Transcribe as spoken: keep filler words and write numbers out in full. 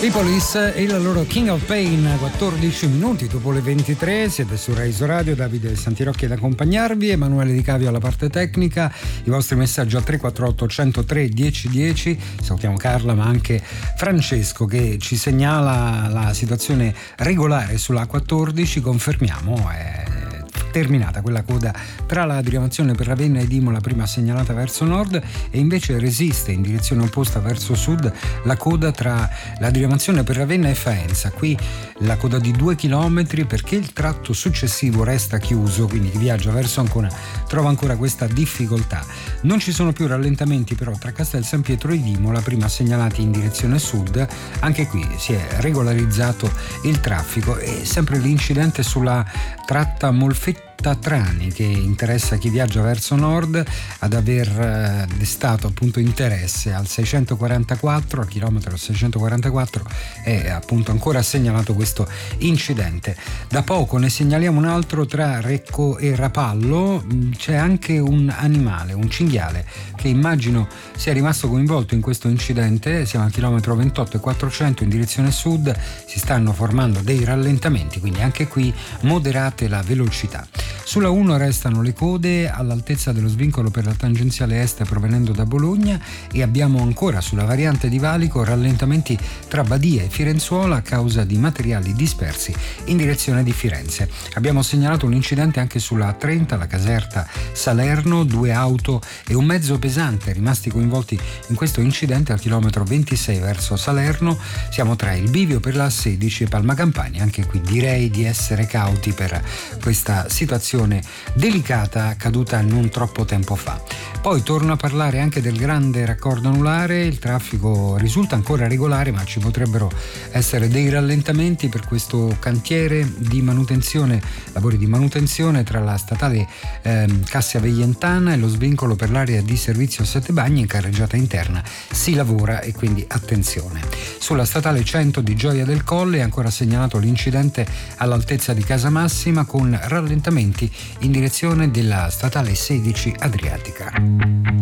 I Police e la loro King of Pain, quattordici minuti dopo le ventitré, siete su Reiso Radio, Davide Santirocchi ad accompagnarvi, Emanuele Di Cavio alla parte tecnica, i vostri messaggi al tre quattro otto uno zero tre uno zero uno zero, salutiamo Carla ma anche Francesco che ci segnala la situazione regolare sulla quattordici, confermiamo, è terminata quella coda tra la diramazione per Ravenna ed Imola, prima segnalata verso nord, e invece resiste in direzione opposta verso sud la coda tra la diramazione per Ravenna e Faenza. Qui la coda di due chilometri perché il tratto successivo resta chiuso, quindi chi viaggia verso Ancona trova ancora questa difficoltà. Non ci sono più rallentamenti però tra Castel San Pietro ed Imola, prima segnalati in direzione sud. Anche qui si è regolarizzato il traffico e sempre l'incidente sulla tratta Molfetta Trani che interessa chi viaggia verso nord, ad aver destato appunto interesse al seicentoquarantaquattro, al chilometro seicentoquarantaquattro è appunto ancora segnalato questo incidente. Da poco ne segnaliamo un altro tra Recco e Rapallo, c'è anche un animale, un cinghiale che immagino sia rimasto coinvolto in questo incidente. Siamo al chilometro ventotto e quattrocento in direzione sud, si stanno formando dei rallentamenti, quindi anche qui moderate la velocità. Sulla uno restano le code all'altezza dello svincolo per la tangenziale est provenendo da Bologna, e abbiamo ancora sulla variante di Valico rallentamenti tra Badia e Firenzuola a causa di materiali dispersi in direzione di Firenze. Abbiamo segnalato un incidente anche sulla A trenta, la Caserta Salerno, due auto e un mezzo pesante rimasti coinvolti in questo incidente al chilometro ventisei verso Salerno. Siamo tra il bivio per la A sedici e Palma Campania, anche qui direi di essere cauti per questa situazione delicata accaduta non troppo tempo fa. Poi torno a parlare anche del grande raccordo anulare. Il traffico risulta ancora regolare ma ci potrebbero essere dei rallentamenti per questo cantiere di manutenzione, lavori di manutenzione tra la statale eh, Cassia Veientana e lo svincolo per l'area di servizio Sette Bagni in carreggiata interna. Si lavora e quindi attenzione. Sulla statale cento di Gioia del Colle è ancora segnalato l'incidente all'altezza di Casamassima con rallentamenti in direzione della statale sedici Adriatica.